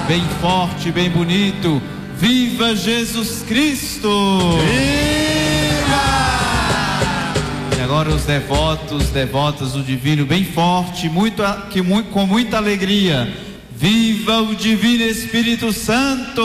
bem forte, bem bonito. Viva Jesus Cristo! Viva! E agora os devotos, devotas do Divino, bem forte, com muita alegria. Viva o Divino Espírito Santo!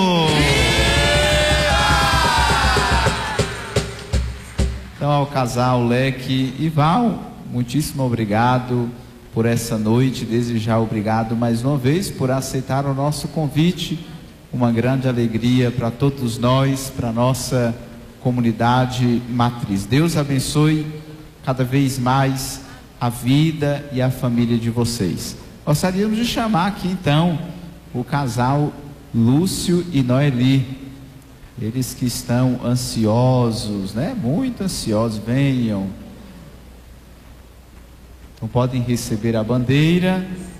Então, ao casal Leque e Val, muitíssimo obrigado por essa noite, desejar obrigado mais uma vez por aceitar o nosso convite. Uma grande alegria para todos nós, para a nossa comunidade matriz. Deus abençoe cada vez mais a vida e a família de vocês. Gostaríamos de chamar aqui então o casal Lúcio e Noeli. Eles que estão ansiosos, né? Muito ansiosos, venham. Então podem receber a bandeira.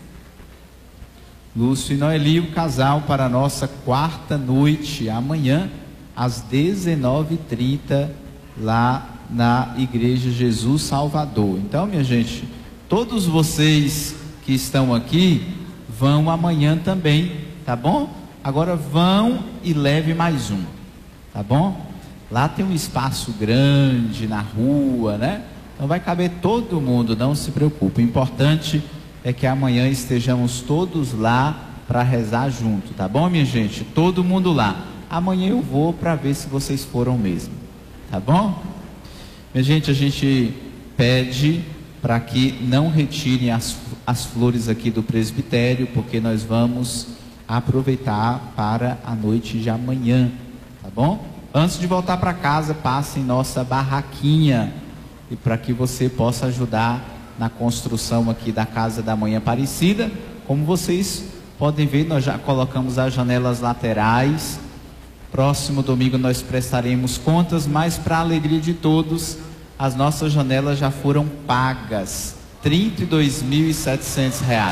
Lúcio e Noeli, o casal, para a nossa quarta noite, amanhã, às 19h30, lá na Igreja Jesus Salvador. Então, minha gente, todos vocês que estão aqui, vão amanhã também, tá bom? Agora vão e leve mais um, tá bom? Lá tem um espaço grande na rua, né? Então vai caber todo mundo, não se preocupe. O importante é que amanhã estejamos todos lá para rezar junto, tá bom, minha gente? Todo mundo lá. Amanhã eu vou para ver se vocês foram mesmo, tá bom? Minha gente, a gente pede para que não retirem as flores aqui do presbitério, porque nós vamos aproveitar para a noite de amanhã, tá bom? Antes de voltar para casa, passe em nossa barraquinha, e para que você possa ajudar na construção aqui da Casa da Mãe Aparecida. Como vocês podem ver, nós já colocamos as janelas laterais. Próximo domingo nós prestaremos contas, mas para a alegria de todos, as nossas janelas já foram pagas, R$ 32.700.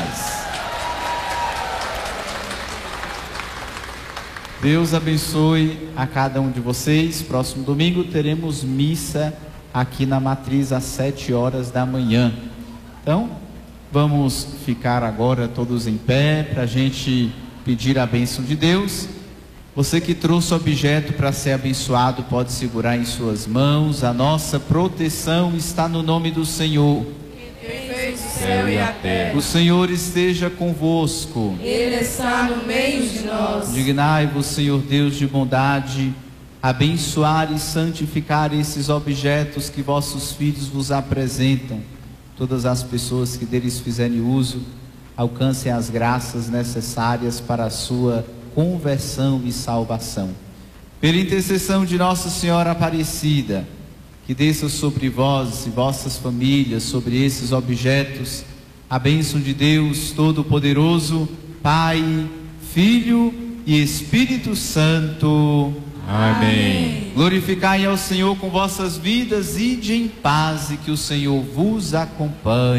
Deus abençoe a cada um de vocês. Próximo domingo teremos missa aqui na Matriz às 7h da manhã. Então, vamos ficar agora todos em pé para a gente pedir a bênção de Deus. Você que trouxe o objeto para ser abençoado, pode segurar em suas mãos. A nossa proteção está no nome do Senhor. Quem fez o céu e a terra. O Senhor esteja convosco. Ele está no meio de nós. Dignai-vos, Senhor Deus de bondade, abençoar e santificar esses objetos que vossos filhos vos apresentam. Todas as pessoas que deles fizerem uso, alcancem as graças necessárias para a sua conversão e salvação. Pela intercessão de Nossa Senhora Aparecida, que desça sobre vós e vossas famílias, sobre esses objetos, a bênção de Deus Todo-Poderoso, Pai, Filho e Espírito Santo. Amém. Glorificai ao Senhor com vossas vidas, ide em paz e que o Senhor vos acompanhe.